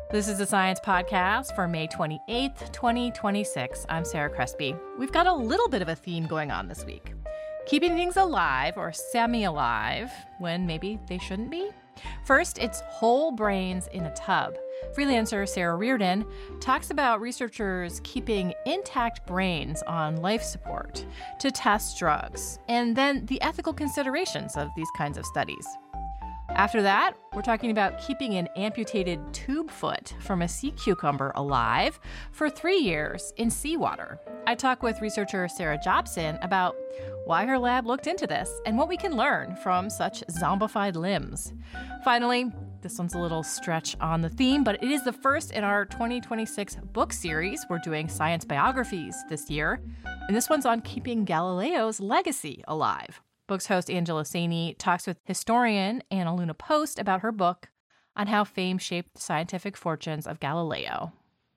This is the Science Podcast for May 28th, 2026. I'm Sarah Crespi. We've got a little bit of a theme going on this week. Keeping things alive or semi-alive when maybe they shouldn't be. First, it's whole brains in a tub. Freelancer Sarah Reardon talks about researchers keeping intact brains on life support to test drugs, and then the ethical considerations of these kinds of studies. After that, we're talking about keeping an amputated tube foot from a sea cucumber alive for 3 years in seawater. I talk with researcher Sarah Jobson about why her lab looked into this and what we can learn from such zombified limbs. Finally, this one's a little stretch on the theme, but it is the first in our 2026 book series. We're doing science biographies this year, and this one's on keeping Galileo's legacy alive. Books host Angela Saini talks with historian Anna Luna Post about her book on how fame shaped the scientific fortunes of Galileo.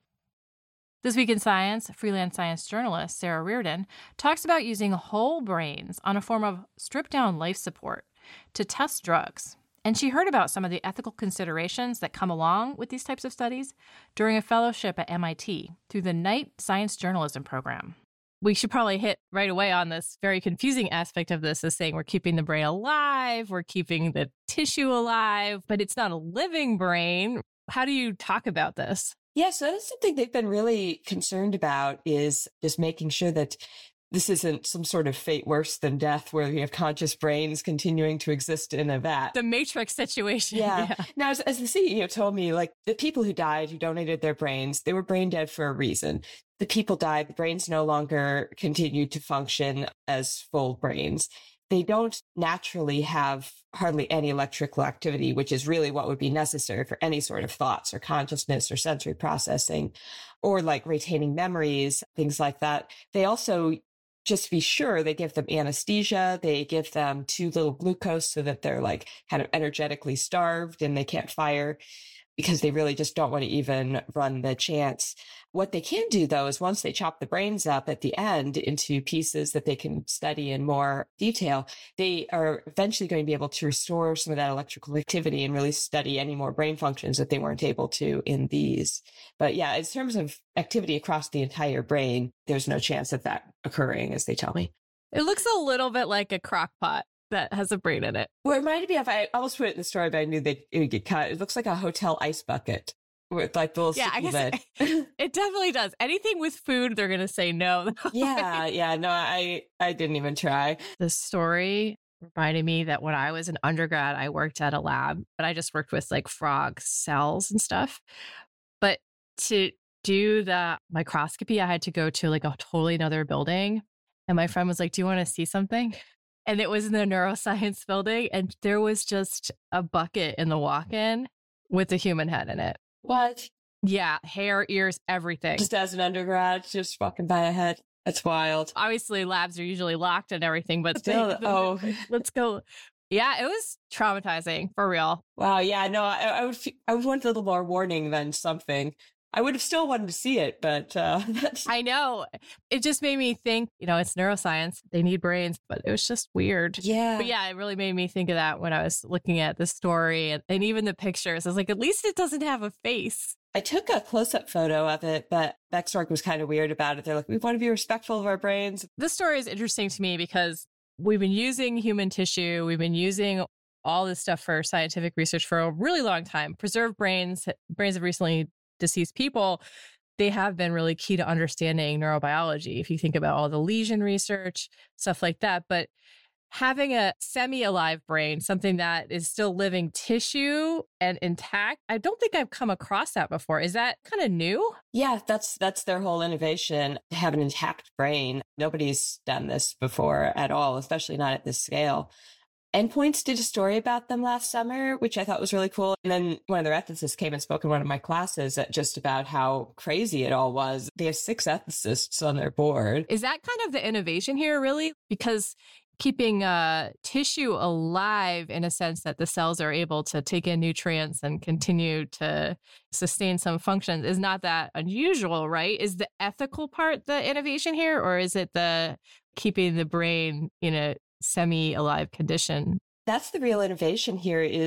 This week in science, freelance science journalist Sarah Reardon talks about using whole brains on a form of stripped-down life support to test drugs. And she heard about some of the ethical considerations that come along with these types of studies during a fellowship at MIT through the Knight Science Journalism program. We should probably hit right away on this very confusing aspect of this as saying we're keeping the brain alive, we're keeping the tissue alive, but it's not a living brain. How do you talk about this? Yeah, so that's something they've been really concerned about, is just making sure that this isn't some sort of fate worse than death where we have conscious brains continuing to exist in a vat. The Matrix situation. Yeah. Now, as the CEO told me, like the people who died, who donated their brains, they were brain dead for a reason. The people died, the brains no longer continued to function as full brains. They don't naturally have hardly any electrical activity, which is really what would be necessary for any sort of thoughts or consciousness or sensory processing, or like retaining memories, things like that. They also, just to be sure, they give them anesthesia. They give them too little glucose so that they're like kind of energetically starved and they can't fire, because they really just don't want to even run the chance. What they can do, though, is once they chop the brains up at the end into pieces that they can study in more detail, they are eventually going to be able to restore some of that electrical activity and really study any more brain functions that they weren't able to in these. But yeah, in terms of activity across the entire brain, there's no chance of that occurring, as they tell me. It looks a little bit like a crock pot that has a brain in it. Well, it reminded me of, I almost put it in the story, but I knew that it would get cut. It looks like a hotel ice bucket with like the little I guess it definitely does. Anything with food, they're going to say no. Yeah. No, I didn't even try. The story reminded me that when I was an undergrad, I worked at a lab, but I just worked with like frog cells and stuff. But to do the microscopy, I had to go to like a totally another building. And my friend was like, do you want to see something? And it was in the neuroscience building. And there was just a bucket in the walk-in with a human head in it. What? Yeah. Hair, ears, everything. Just as an undergrad, just walking by a head. That's wild. Obviously, labs are usually locked and everything, but still, let's go. Yeah, it was traumatizing for real. Wow. Yeah. No, I would want a little more warning than something. I would have still wanted to see it, but I know. It just made me think, it's neuroscience. They need brains, but it was just weird. Yeah. But yeah, it really made me think of that when I was looking at the story and even the pictures. I was like, at least it doesn't have a face. I took a close-up photo of it, but Bexark was kind of weird about it. They're like, we want to be respectful of our brains. This story is interesting to me because we've been using human tissue. We've been using all this stuff for scientific research for a really long time. Preserved brains of recently deceased people, they have been really key to understanding neurobiology. If you think about all the lesion research, stuff like that. But having a semi-alive brain, something that is still living tissue and intact, I don't think I've come across that before. Is that kind of new? Yeah, that's their whole innovation, to have an intact brain. Nobody's done this before at all, especially not at this scale. Endpoints did a story about them last summer, which I thought was really cool. And then one of their ethicists came and spoke in one of my classes just about how crazy it all was. They have 6 ethicists on their board. Is that kind of the innovation here, really? Because keeping tissue alive in a sense that the cells are able to take in nutrients and continue to sustain some functions is not that unusual, right? Is the ethical part the innovation here, or is it the keeping the brain in a semi-alive condition? That's the real innovation here, is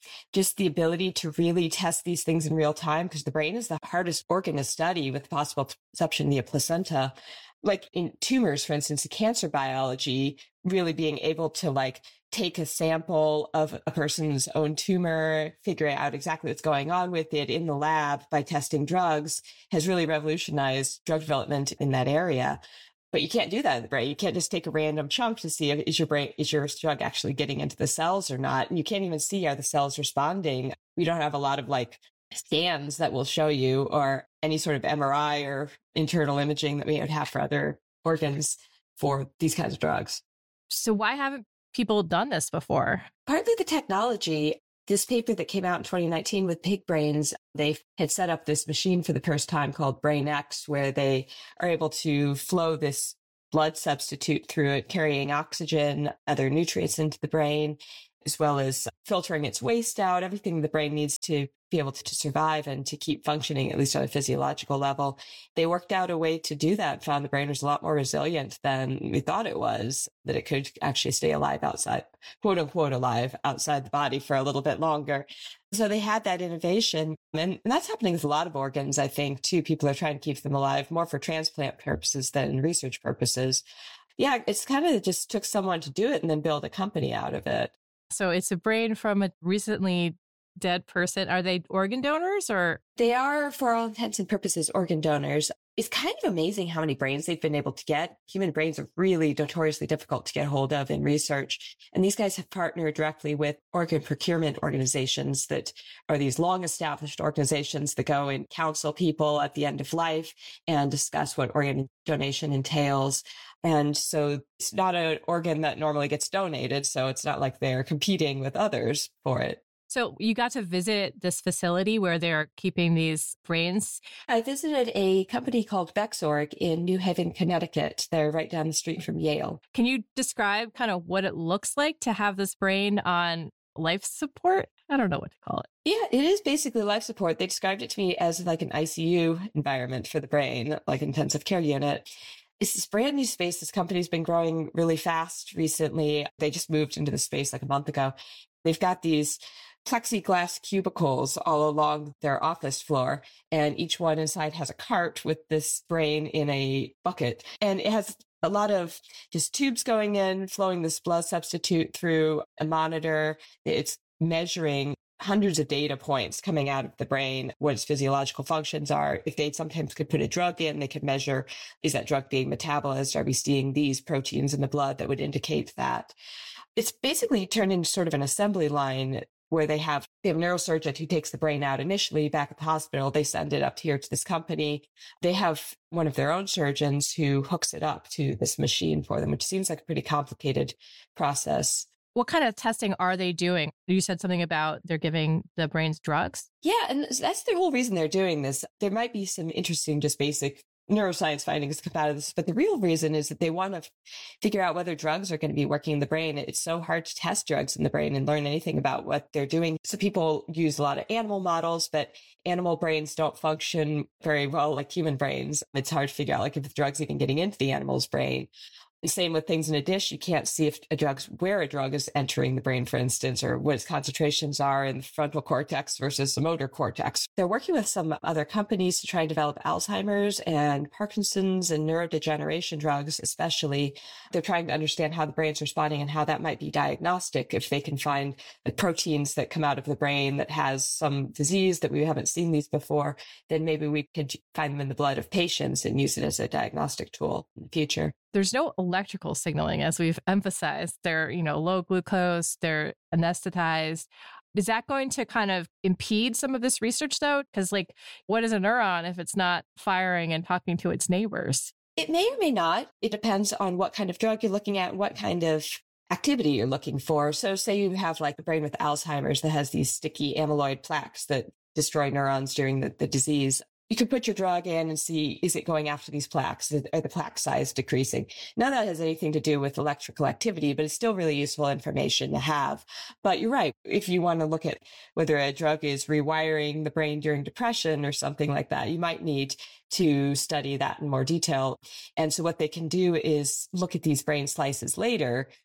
just the ability to really test these things in real time, because the brain is the hardest organ to study with the possible exception of the placenta. Like in tumors, for instance, in cancer biology, really being able to like take a sample of a person's own tumor, figure out exactly what's going on with it in the lab by testing drugs has really revolutionized drug development in that area. But you can't do that in the brain. You can't just take a random chunk to see if is your drug actually getting into the cells or not. And you can't even see are the cells responding. We don't have a lot of like scans that will show you, or any sort of MRI or internal imaging that we would have for other organs for these kinds of drugs. So why haven't people done this before? Partly the technology. This paper that came out in 2019 with pig brains, they had set up this machine for the first time called BrainX, where they are able to flow this blood substitute through it, carrying oxygen, other nutrients into the brain, as well as filtering its waste out, everything the brain needs to be able to survive and to keep functioning, at least on a physiological level. They worked out a way to do that, found the brain was a lot more resilient than we thought it was, that it could actually stay alive outside, quote unquote, alive outside the body for a little bit longer. So they had that innovation. And that's happening with a lot of organs, I think, too. People are trying to keep them alive more for transplant purposes than research purposes. Yeah, it's kind of just took someone to do it and then build a company out of it. So it's a brain from a recently dead person. Are they organ donors or? They are, for all intents and purposes, organ donors. It's kind of amazing how many brains they've been able to get. Human brains are really notoriously difficult to get hold of in research. And these guys have partnered directly with organ procurement organizations that are these long established organizations that go and counsel people at the end of life and discuss what organ donation entails. And so it's not an organ that normally gets donated. So it's not like they're competing with others for it. So you got to visit this facility where they're keeping these brains? I visited a company called Bexorg in New Haven, Connecticut. They're right down the street from Yale. Can you describe kind of what it looks like to have this brain on life support? I don't know what to call it. Yeah, it is basically life support. They described it to me as like an ICU environment for the brain, like intensive care unit. It's this brand new space. This company's been growing really fast recently. They just moved into the space like a month ago. They've got these plexiglass cubicles all along their office floor, and each one inside has a cart with this brain in a bucket. And it has a lot of just tubes going in, flowing this blood substitute through a monitor. It's measuring hundreds of data points coming out of the brain, what its physiological functions are. If they sometimes could put a drug in, they could measure, is that drug being metabolized? Are we seeing these proteins in the blood that would indicate that? It's basically turned into sort of an assembly line where they have a neurosurgeon who takes the brain out initially back at the hospital. They send it up here to this company. They have one of their own surgeons who hooks it up to this machine for them, which seems like a pretty complicated process. What kind of testing are they doing? You said something about they're giving the brains drugs. Yeah, and that's the whole reason they're doing this. There might be some interesting, just basic neuroscience findings come out of this, but the real reason is that they want to figure out whether drugs are going to be working in the brain. It's so hard to test drugs in the brain and learn anything about what they're doing. So people use a lot of animal models, but animal brains don't function very well like human brains. It's hard to figure out like if the drug's even getting into the animal's brain. Same with things in a dish. You can't see if where a drug is entering the brain, for instance, or what its concentrations are in the frontal cortex versus the motor cortex. They're working with some other companies to try and develop Alzheimer's and Parkinson's and neurodegeneration drugs, especially. They're trying to understand how the brain's responding and how that might be diagnostic. If they can find the proteins that come out of the brain that has some disease that we haven't seen these before, then maybe we could find them in the blood of patients and use it as a diagnostic tool in the future. There's no electrical signaling, as we've emphasized. They're, low glucose, they're anesthetized. Is that going to kind of impede some of this research, though? Because, what is a neuron if it's not firing and talking to its neighbors? It may or may not. It depends on what kind of drug you're looking at and what kind of activity you're looking for. So say you have a brain with Alzheimer's that has these sticky amyloid plaques that destroy neurons during the disease. You could put your drug in and see, is it going after these plaques? Are the plaque size decreasing? None of that has anything to do with electrical activity, but it's still really useful information to have. But you're right. If you want to look at whether a drug is rewiring the brain during depression or something like that, you might need to study that in more detail. And so what they can do is look at these brain slices later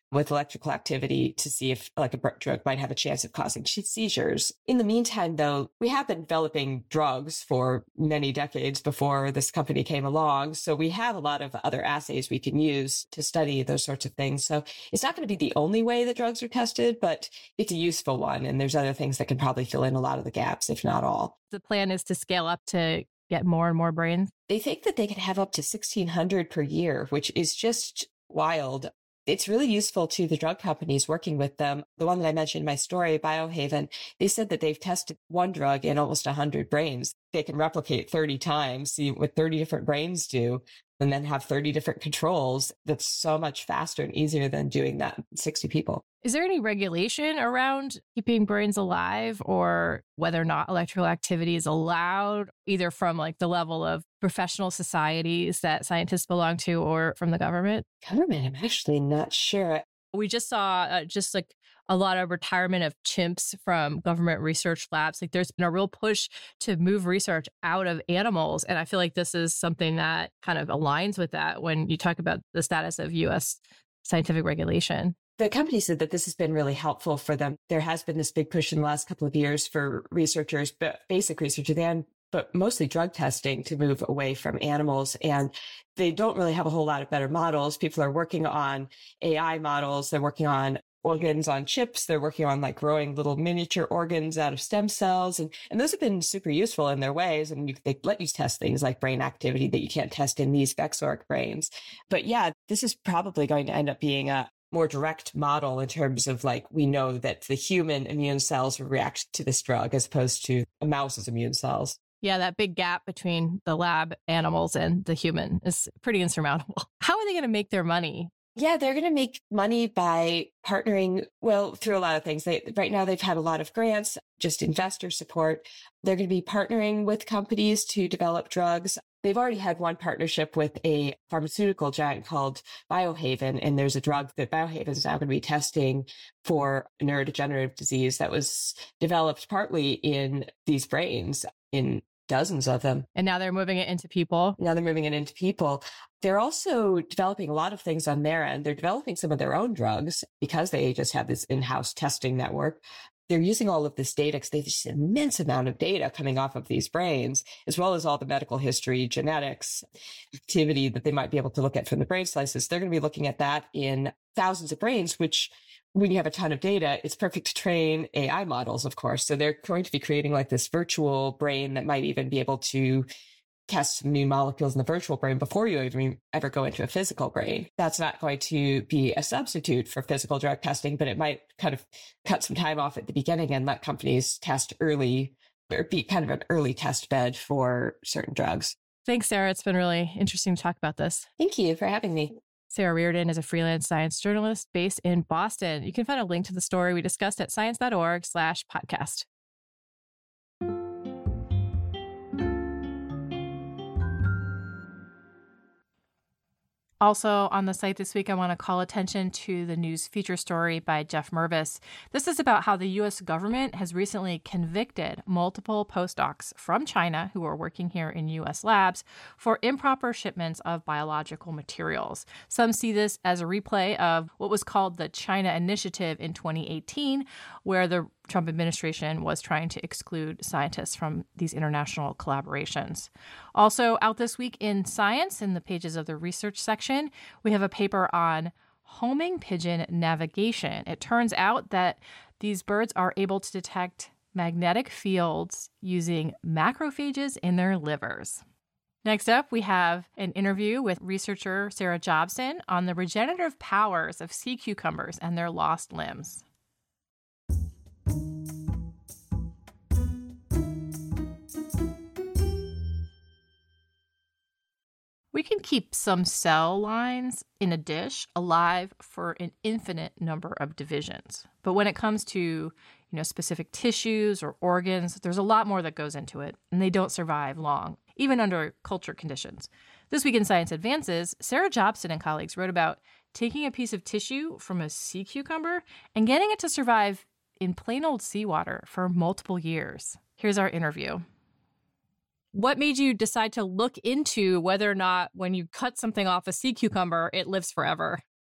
with electrical activity to see if like a drug might have a chance of causing seizures. In the meantime, though, we have been developing drugs for many decades before this company came along. So we have a lot of other assays we can use to study those sorts of things. So it's not going to be the only way that drugs are tested, but it's a useful one. And there's other things that can probably fill in a lot of the gaps, if not all. The plan is to scale up to get more and more brains. They think that they can have up to 1,600 per year, which is just wild. It's really useful to the drug companies working with them. The one that I mentioned in my story, Biohaven, they said that they've tested one drug in almost 100 brains. They can replicate 30 times, see what 30 different brains do, and then have 30 different controls. That's so much faster and easier than doing that in 60 people. Is there any regulation around keeping brains alive or whether or not electrical activity is allowed, either from like the level of professional societies that scientists belong to or from the government? Government, I'm actually not sure. We just saw just like a lot of retirement of chimps from government research labs. Like there's been a real push to move research out of animals. And I feel like this is something that kind of aligns with that when you talk about the status of U.S. scientific regulation. The company said that this has been really helpful for them. There has been this big push in the last couple of years for researchers, but basic research but mostly drug testing to move away from animals. And they don't really have a whole lot of better models. People are working on AI models. They're working on organs on chips. They're working on like growing little miniature organs out of stem cells. And those have been super useful in their ways. And they let you test things like brain activity that you can't test in these Vexoric brains. But yeah, this is probably going to end up being a more direct model in terms of like, we know that the human immune cells react to this drug as opposed to a mouse's immune cells. Yeah, that big gap between the lab animals and the human is pretty insurmountable. How are they going to make their money? Yeah, they're going to make money by partnering, well, through a lot of things. Right now, they've had a lot of grants, just investor support. They're going to be partnering with companies to develop drugs. They've already had one partnership with a pharmaceutical giant called Biohaven, and there's a drug that Biohaven is now going to be testing for a neurodegenerative disease that was developed partly in these brains, in dozens of them. And now they're moving it into people. They're also developing a lot of things on their end. They're developing some of their own drugs because they just have this in-house testing network. They're using all of this data because they have this immense amount of data coming off of these brains, as well as all the medical history, genetics, activity that they might be able to look at from the brain slices. They're going to be looking at that in thousands of brains, which when you have a ton of data, it's perfect to train AI models, of course. So they're going to be creating like this virtual brain that might even be able to test some new molecules in the virtual brain before you even ever go into a physical brain. That's not going to be a substitute for physical drug testing, but it might kind of cut some time off at the beginning and let companies test early or be kind of an early test bed for certain drugs. Thanks, Sarah. It's been really interesting to talk about this. Thank you for having me. Sarah Reardon is a freelance science journalist based in Boston. You can find a link to the story we discussed at science.org/podcast. Also on the site this week, I want to call attention to the news feature story by Jeff Mervis. This is about how the U.S. government has recently convicted multiple postdocs from China who are working here in U.S. labs for improper shipments of biological materials. Some see this as a replay of what was called the China Initiative in 2018, where the Trump administration was trying to exclude scientists from these international collaborations. Also out this week in Science, in the pages of the research section, we have a paper on homing pigeon navigation. It turns out that these birds are able to detect magnetic fields using macrophages in their livers. Next up, we have an interview with researcher Sarah Jobson on the regenerative powers of sea cucumbers and their lost limbs. We can keep some cell lines in a dish alive for an infinite number of divisions. But when it comes to, specific tissues or organs, there's a lot more that goes into it, and they don't survive long, even under culture conditions. This week in Science Advances, Sarah Jobson and colleagues wrote about taking a piece of tissue from a sea cucumber and getting it to survive in plain old seawater for multiple years. Here's our interview. What made you decide to look into whether or not when you cut something off a sea cucumber, it lives forever?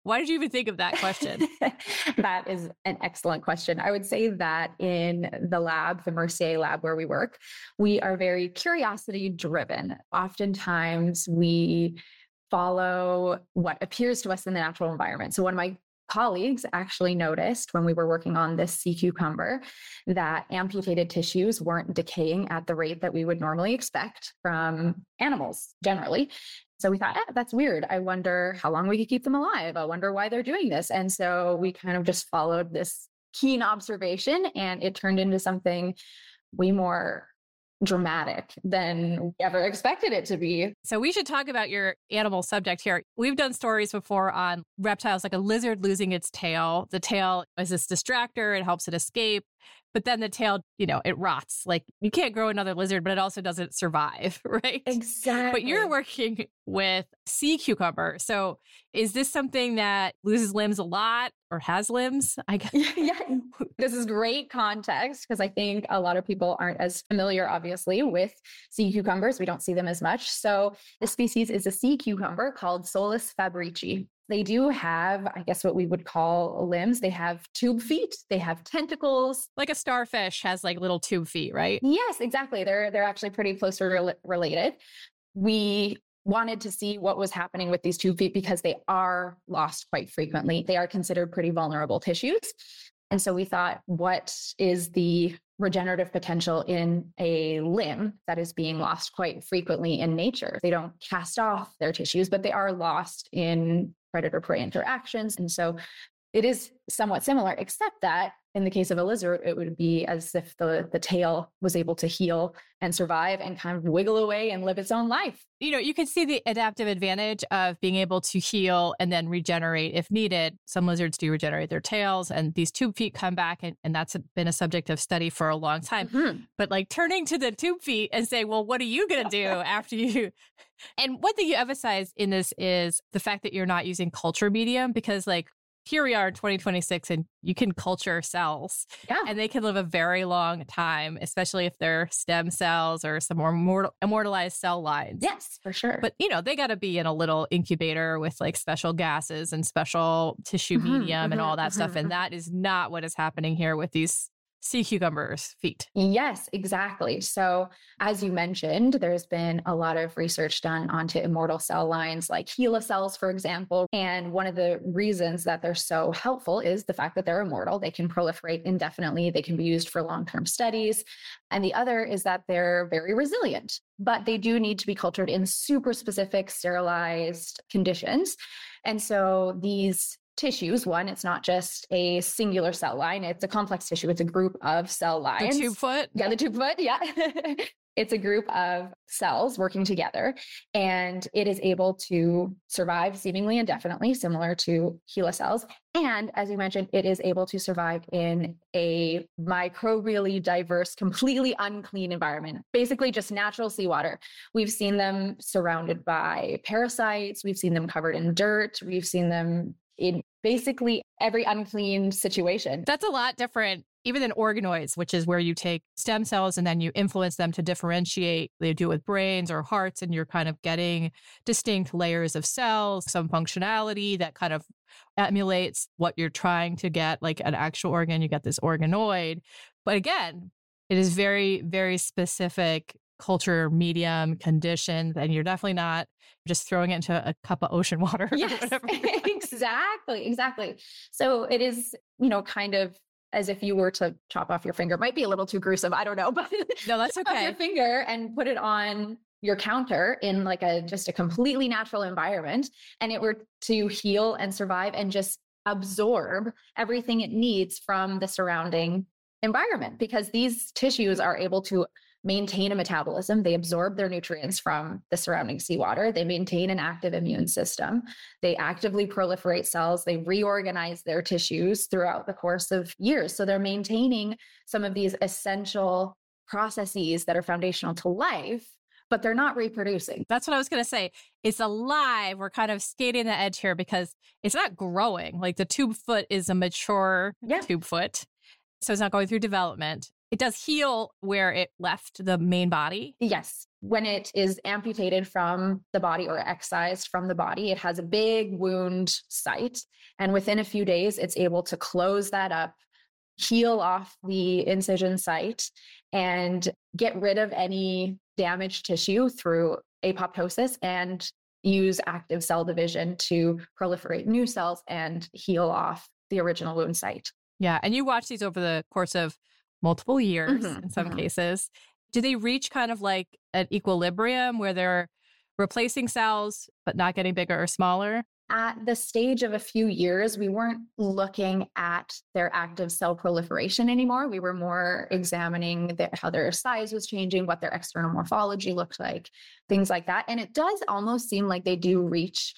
Why did you even think of that question? That is an excellent question. I would say that in the lab, the Mercier lab where we work, we are very curiosity driven. Oftentimes we follow what appears to us in the natural environment. So one of my colleagues actually noticed when we were working on this sea cucumber that amputated tissues weren't decaying at the rate that we would normally expect from animals generally. So we thought, that's weird. I wonder how long we could keep them alive. I wonder why they're doing this. And so we kind of just followed this keen observation, and it turned into something way more dramatic than we ever expected it to be. So we should talk about your animal subject here. We've done stories before on reptiles, like a lizard losing its tail. The tail is this distractor. It helps it escape. But then the tail, it rots. Like you can't grow another lizard, but it also doesn't survive, right? Exactly. But you're working with sea cucumber. So is this something that loses limbs a lot or has limbs? I guess. Yeah, this is great context because I think a lot of people aren't as familiar, obviously, with sea cucumbers. We don't see them as much. So this species is a sea cucumber called Solus fabrici. They do have, I guess, what we would call limbs. They have tube feet. They have tentacles. Like a starfish has like little tube feet, right? Yes, exactly. They're actually pretty closely related. We wanted to see what was happening with these tube feet because they are lost quite frequently. They are considered pretty vulnerable tissues. And so we thought, what is the regenerative potential in a limb that is being lost quite frequently in nature? They don't cast off their tissues, but they are lost in predator-prey interactions. And so it is somewhat similar, except that in the case of a lizard, it would be as if the tail was able to heal and survive and kind of wiggle away and live its own life. You can see the adaptive advantage of being able to heal and then regenerate if needed. Some lizards do regenerate their tails, and these tube feet come back, and that's been a subject of study for a long time. Mm-hmm. But like turning to the tube feet and saying, well, what are you going to do after you... And one thing you emphasize in this is the fact that you're not using culture medium, because like here we are in 2026 and you can culture cells and they can live a very long time, especially if they're stem cells or some more immortalized cell lines. Yes, for sure. But, they got to be in a little incubator with like special gases and special tissue medium and all that stuff. And that is not what is happening here with these sea cucumbers' feet. Yes, exactly. So as you mentioned, there's been a lot of research done onto immortal cell lines like HeLa cells, for example. And one of the reasons that they're so helpful is the fact that they're immortal. They can proliferate indefinitely. They can be used for long-term studies. And the other is that they're very resilient, but they do need to be cultured in super specific sterilized conditions. And so these tissues, one, it's not just a singular cell line. It's a complex tissue. It's a group of cell lines. The tube foot? Yeah, the tube foot. Yeah. It's a group of cells working together, and it is able to survive seemingly indefinitely, similar to HeLa cells. And as you mentioned, it is able to survive in a microbially diverse, completely unclean environment, basically just natural seawater. We've seen them surrounded by parasites. We've seen them covered in dirt. We've seen them in basically every unclean situation. That's a lot different, even than organoids, which is where you take stem cells and then you influence them to differentiate. They do it with brains or hearts, and you're kind of getting distinct layers of cells, some functionality that kind of emulates what you're trying to get, like an actual organ. You get this organoid. But again, it is very, very specific culture, medium, conditions, and you're definitely not just throwing it into a cup of ocean water. Yes, or whatever. Exactly. So it is, kind of as if you were to chop off your finger. It might be a little too gruesome. I don't know, but no, that's chop okay. off your finger and put it on your counter in like just a completely natural environment, and it were to heal and survive and just absorb everything it needs from the surrounding environment, because these tissues are able to maintain a metabolism. They absorb their nutrients from the surrounding seawater. They maintain an active immune system. They actively proliferate cells. They reorganize their tissues throughout the course of years. So they're maintaining some of these essential processes that are foundational to life, but they're not reproducing. That's what I was going to say. It's alive. We're kind of skating the edge here because it's not growing. Like the tube foot is a mature tube foot. So it's not going through development. It does heal where it left the main body? Yes. When it is amputated from the body or excised from the body, it has a big wound site. And within a few days, it's able to close that up, heal off the incision site, and get rid of any damaged tissue through apoptosis and use active cell division to proliferate new cells and heal off the original wound site. Yeah. And you watch these over the course of multiple years in some cases. Do they reach kind of like an equilibrium where they're replacing cells, but not getting bigger or smaller? At the stage of a few years, we weren't looking at their active cell proliferation anymore. We were more examining how their size was changing, what their external morphology looked like, things like that. And it does almost seem like they do reach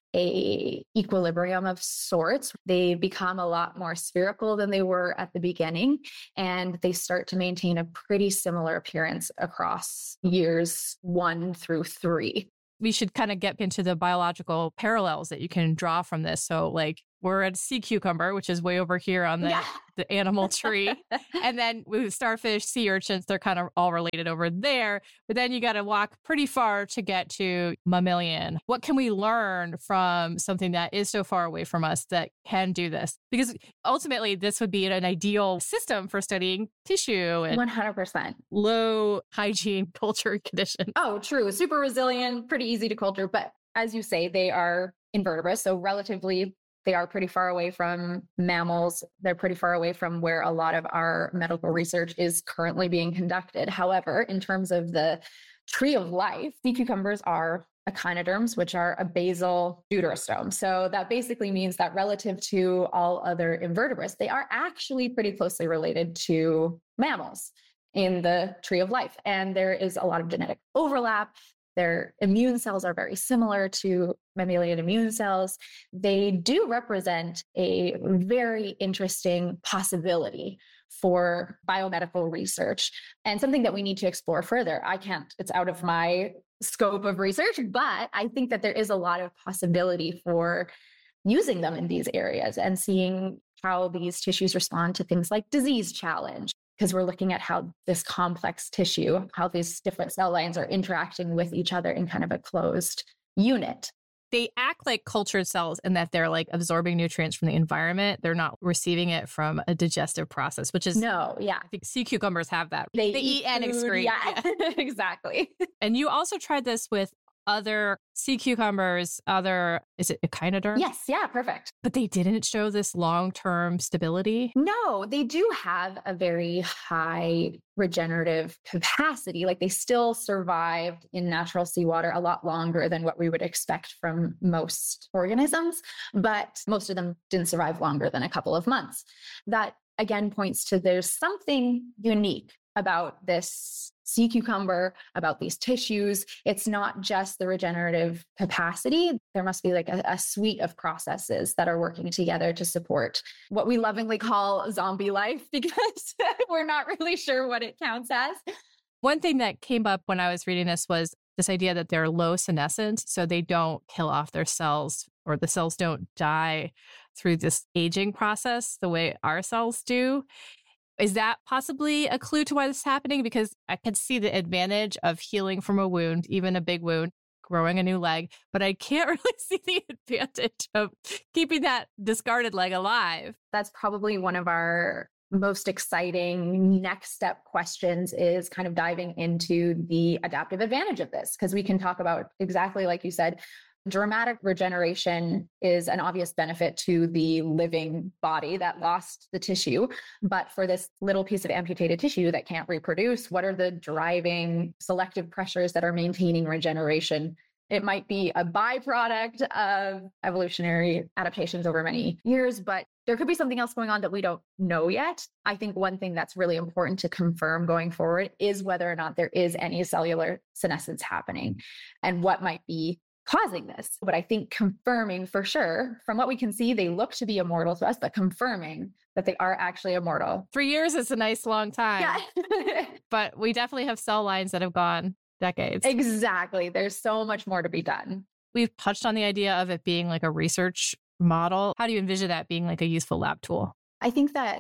a equilibrium of sorts. They become a lot more spherical than they were at the beginning, and they start to maintain a pretty similar appearance across years 1 through 3. We should kind of get into the biological parallels that you can draw from this. So like we're at sea cucumber, which is way over here on the animal tree. And then with starfish, sea urchins, they're kind of all related over there. But then you got to walk pretty far to get to mammalian. What can we learn from something that is so far away from us that can do this? Because ultimately, this would be an ideal system for studying tissue and 100%. low hygiene culture conditions. Oh, true. Super resilient, pretty easy to culture. But as you say, they are invertebrates. So relatively, they are pretty far away from mammals. They're pretty far away from where a lot of our medical research is currently being conducted. However, in terms of the tree of life, sea cucumbers are echinoderms, which are a basal deuterostome. So that basically means that relative to all other invertebrates, they are actually pretty closely related to mammals in the tree of life. And there is a lot of genetic overlap. Their immune cells are very similar to mammalian immune cells. They do represent a very interesting possibility for biomedical research and something that we need to explore further. It's out of my scope of research, but I think that there is a lot of possibility for using them in these areas and seeing how these tissues respond to things like disease challenge, because we're looking at how this complex tissue, how these different cell lines are interacting with each other in kind of a closed unit. They act like cultured cells in that they're like absorbing nutrients from the environment. They're not receiving it from a digestive process, which is... No, yeah. I think sea cucumbers have that. They eat and food, excrete. Yeah, exactly. And you also tried this with other sea cucumbers, is it echinoderm? Yes, yeah, perfect. But they didn't show this long-term stability? No, they do have a very high regenerative capacity. Like they still survived in natural seawater a lot longer than what we would expect from most organisms, but most of them didn't survive longer than a couple of months. That again points to there's something unique about this sea cucumber, about these tissues. It's not just the regenerative capacity. There must be like a suite of processes that are working together to support what we lovingly call zombie life, because we're not really sure what it counts as. One thing that came up when I was reading this was this idea that they're low senescent, so they don't kill off their cells, or the cells don't die through this aging process the way our cells do. Is that possibly a clue to why this is happening? Because I can see the advantage of healing from a wound, even a big wound, growing a new leg, but I can't really see the advantage of keeping that discarded leg alive. That's probably one of our most exciting next step questions, is kind of diving into the adaptive advantage of this, because we can talk about exactly like you said, dramatic regeneration is an obvious benefit to the living body that lost the tissue. But for this little piece of amputated tissue that can't reproduce, what are the driving selective pressures that are maintaining regeneration? It might be a byproduct of evolutionary adaptations over many years, but there could be something else going on that we don't know yet. I think one thing that's really important to confirm going forward is whether or not there is any cellular senescence happening and what might be causing this. But I think confirming for sure, from what we can see, they look to be immortal to us, but confirming that they are actually immortal. 3 years is a nice long time. Yeah. But we definitely have cell lines that have gone decades. Exactly. There's so much more to be done. We've touched on the idea of it being like a research model. How do you envision that being like a useful lab tool? I think that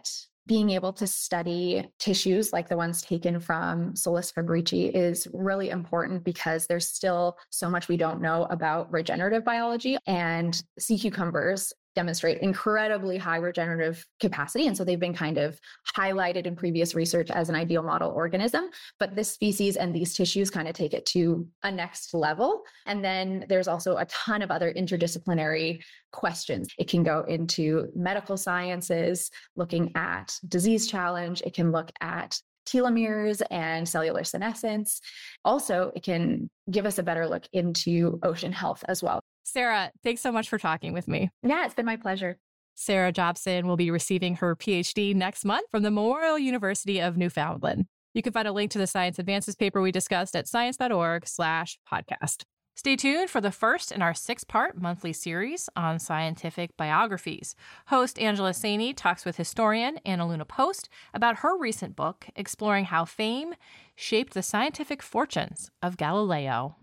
being able to study tissues like the ones taken from Solus fabrici is really important because there's still so much we don't know about regenerative biology, and sea cucumbers demonstrate incredibly high regenerative capacity. And so they've been kind of highlighted in previous research as an ideal model organism. But this species and these tissues kind of take it to a next level. And then there's also a ton of other interdisciplinary questions. It can go into medical sciences, looking at disease challenge. It can look at telomeres and cellular senescence. Also, it can give us a better look into ocean health as well. Sarah, thanks so much for talking with me. Yeah, it's been my pleasure. Sarah Jobson will be receiving her PhD next month from the Memorial University of Newfoundland. You can find a link to the Science Advances paper we discussed at science.org/podcast. Stay tuned for the first in our 6-part monthly series on scientific biographies. Host Angela Saini talks with historian Anna Luna Post about her recent book exploring how fame shaped the scientific fortunes of Galileo.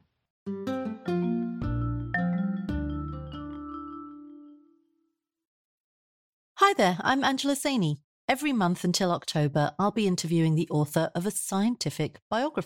Hi there, I'm Angela Saini. Every month until October, I'll be interviewing the author of a scientific biography.